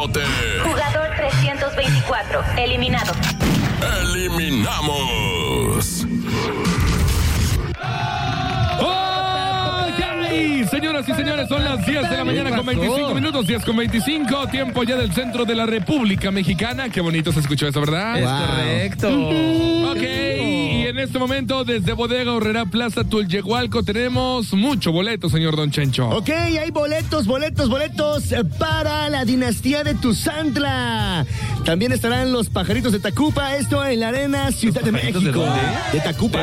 Jugador 324, eliminado. ¡Eliminamos! Señoras y señores, son las 10 de la mañana con 25 minutos, 10 con 25, tiempo ya del centro de la República Mexicana. Qué bonito se escuchó eso, ¿verdad? Es correcto. Ok, y en este momento desde Bodega Aurrerá Plaza Tulyehualco tenemos mucho boleto, señor Don Chencho. Ok, hay boletos para la dinastía de Tuzantla. También estarán los pajaritos de Tacupa, esto en la Arena Ciudad de México. ¿De dónde? De Tacupa.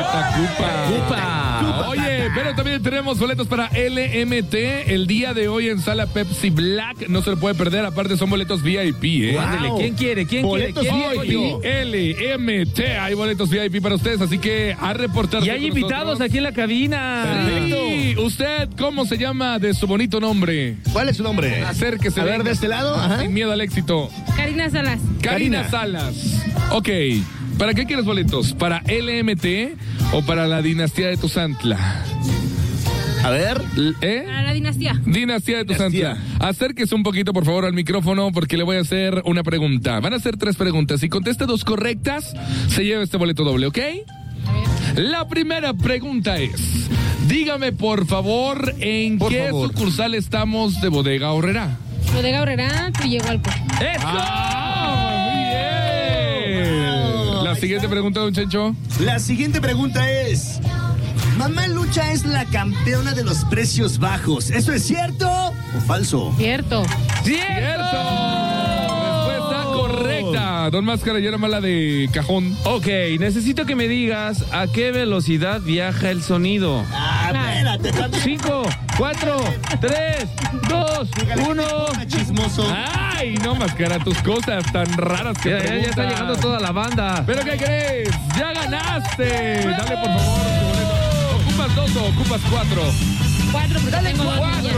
Oye, pero también tenemos boletos para LMT el día de hoy en Sala Pepsi Black. No se lo puede perder, aparte son boletos VIP, ¿eh? Wow. Ándale, ¿quién quiere? Boletos VIP. LMT, hay boletos VIP para ustedes, así que a reportar. Y hay invitados aquí en la cabina. Sí. ¿Usted cómo se llama de su bonito nombre? ¿Cuál es su nombre? Acérquese. A ver, de este lado. Ajá. Sin miedo al éxito. Karina Salas. Karina Salas. Ok. ¿Para qué quieres boletos? ¿Para LMT o para la dinastía de Tuzantla? A ver. Para la dinastía. Dinastía de Tuzantla. Acérquese un poquito, por favor, al micrófono porque le voy a hacer una pregunta. Van a ser 3 preguntas. Si contesta 2 correctas, se lleva este boleto doble, ¿ok? La primera pregunta es, dígame, por favor, ¿en qué sucursal estamos de Bodega Aurrerá? Bodega Aurrerá, Tulyehualco. ¡Muy bien! La siguiente pregunta, Don Chencho. La siguiente pregunta es: Mamá Lucha es la campeona de los precios bajos. ¿Eso es cierto o falso? Cierto. ¡Cierto! Respuesta correcta. Don Máscara, ya era mala de cajón. Ok, necesito que me digas a qué velocidad viaja el sonido. Espérate, 5, 4, 3, 2, 1. Chismoso. ¡Ay, no, Máscara! Tus cosas tan raras que Ya preguntas. está llegando toda la banda. ¿Pero qué crees? ¡Ya ganaste! Dale, por favor, tu boleto. ¿Ocupas 2 o ocupas 4? 4, porque tengo 2 niñas.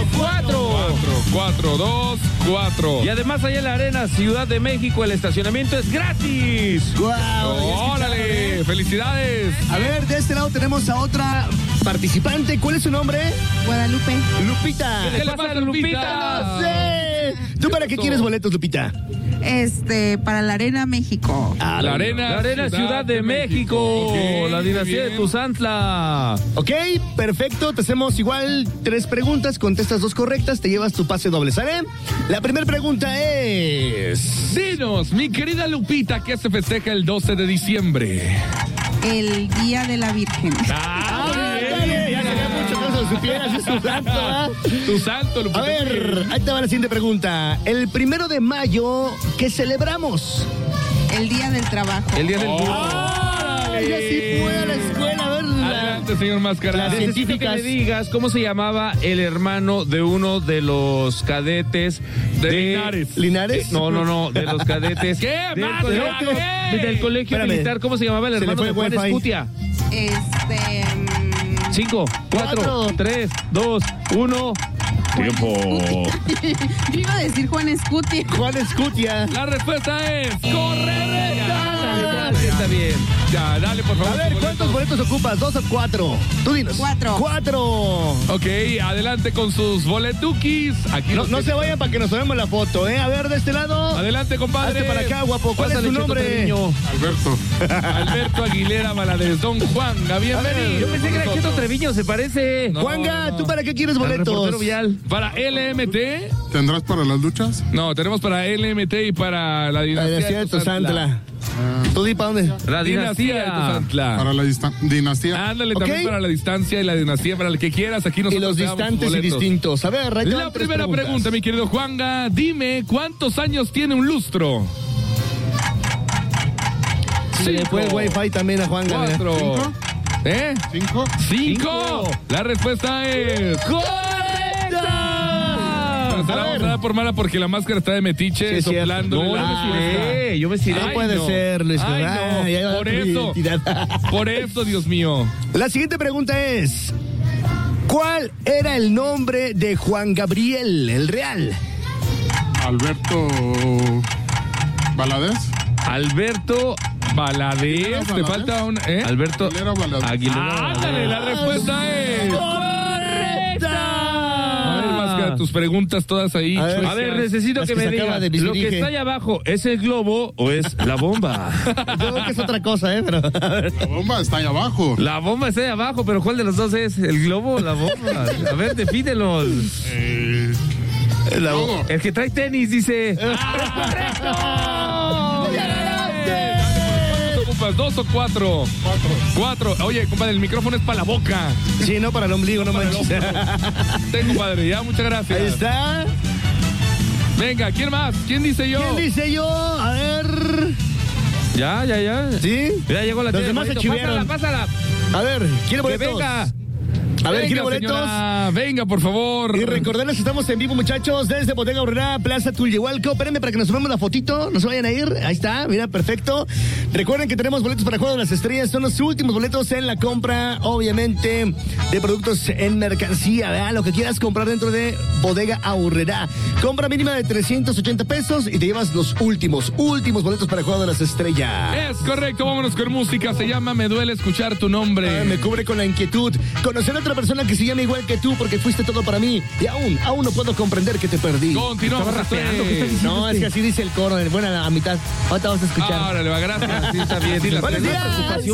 4, 2, 4. Y además allá en la Arena Ciudad de México el estacionamiento es gratis. ¡Guau! ¡Órale! ¡Felicidades! A ver, de este lado tenemos a otra participante. ¿Cuál es su nombre? Guadalupe. Lupita. ¿Qué le pasa, Lupita? ¡No sé! ¿Tú para qué quieres boletos, Lupita? Para la Arena México. La Arena Ciudad de México. Ok, La dinastía muy de bien. Tuzantla. Ok, perfecto. Te hacemos igual 3 preguntas. Contestas 2 correctas. Te llevas tu pase doble, ¿sale? La primera pregunta es... Dinos, mi querida Lupita, ¿qué se festeja el 12 de diciembre? El Día de la Virgen. Dale, ya sabía mucho que eso supieras. Es tu santo, ¿ah? Tu santo, Lupita. A ver, ahí te va la siguiente pregunta. El 1 de mayo, ¿qué celebramos? El Día del Trabajo. El día del ¡Ay, ya sí fue a la escuela! A ver, Adelante, señor Máscara. Las Necesito que científicas. me digas cómo se llamaba el hermano de uno de los cadetes De Linares. ¿Linares? No, de los cadetes. ¿Qué? Del Más, colegio, ¿qué? del colegio Espérame. militar. ¿Cómo se llamaba el Se le hermano fue de Juan Wi-Fi. Escutia? 5, 4, Cuatro. 3, 2, 1. Tiempo. Yo iba a decir Juan Escuti. Juan Escutia. La respuesta es correcta. Está bien. Ya, dale, por favor. A ver, tu ¿cuántos boleto. boletos ocupas? ¿2 o 4? Tú dinos. 4. 4. Ok, adelante con sus boletukis. Aquí No, los no que- se vayan para que nos tomemos la foto, ¿eh? A ver, de este lado. Adelante, compadre. Hazte para acá, guapo. ¿Cuál Pásale, es tu Cheto nombre? Treviño. Alberto Aguilera Valadez. Don Juanga, bienvenido. Yo pensé que era Cheto Treviño, se parece. No, Juanga, ¿tú para qué quieres Al reportero boletos? vial. Para LMT. ¿Tendrás para las luchas? No, tenemos para LMT y para la La dinastía dinastía de Tuzantla. ¿Tú di para dónde? La Dinastía de dinastía. Tuzantla. Para la dinastía. Ándale, Ok. también para la distancia y la dinastía, para el que quieras. Aquí Y nosotros los te damos distantes y boletos. distintos. A ver, ahí te La van 3 primera preguntas. pregunta, mi querido Juanga. Dime, ¿cuántos años tiene un lustro? Se le fue el Wi-Fi también a Juanga. mira. 4. ¿Cinco? ¿Eh? 5. 5. La respuesta es correcta. Se la vamos a dar por mala porque la máscara está de Sí, metiche, es cierto. soplando. No, yo me tiré. No puede ser, Luis. Ay, no. Ay, ahí va Por tu eso. identidad. Por eso, Dios mío. La siguiente pregunta es: ¿cuál era el nombre de Juan Gabriel, el real? Alberto Valadez. Alberto Valadez, te falta un. ¿Eh? Alberto Aguilera Valadez. Aguilera. Ándale, la respuesta es. ¡Correcta! A ver, Máscara, Mira tus preguntas todas ahí. A ver, necesito Las que que me se acaba diga, de ¿lo Bisirige. que está allá abajo es el globo o es la bomba? Yo creo que es otra cosa, pero a ver. La bomba está ahí abajo. La bomba está allá abajo, pero ¿cuál de los dos es? ¿El globo o la bomba? A ver, defínelos. Todo. El que trae tenis dice... ¿Cuántos ocupas? ¿2 o 4? 4. Oye, compadre, el micrófono es para la boca. Sí, no para el ombligo, no manches. Tengo, padre, ya, muchas gracias. Ahí está. Venga, ¿quién más? ¿Quién dice yo? ¿Quién dice yo? A ver. Ya. ¿Sí? Ya llegó la Los tía de demás se boleto. chivearon. Pásala. A ver, ¿quiere Que boletos? venga. A ver, ¿quiere Venga, boletos? señora, venga, por favor. Y recordarles que estamos en vivo, muchachos, desde Bodega Aurrera, Plaza Tulyehualco. Espérenme para que nos tomemos la fotito, no se vayan a ir. Ahí está, mira, perfecto. Recuerden que tenemos boletos para Juego de las Estrellas. Son los últimos boletos en la compra, obviamente, de productos en mercancía, ¿verdad? Lo que quieras comprar dentro de Bodega Aurrera. Compra mínima de 380 pesos y te llevas los últimos boletos para Juego de las Estrellas. Es correcto, vámonos con música. Se llama Me duele escuchar tu nombre. Me cubre con la inquietud. Conocer a otra persona que se llama igual que tú porque fuiste todo para mí y aún no puedo comprender que te perdí. Continuamos. Estaba rapeando, ¿qué estás usted. diciendo? No, es que así dice el coro, buena a mitad. Ahorita vamos a escuchar. Órale, va, gracias. Sí, está bien. Sí, las Buenos tengo. días.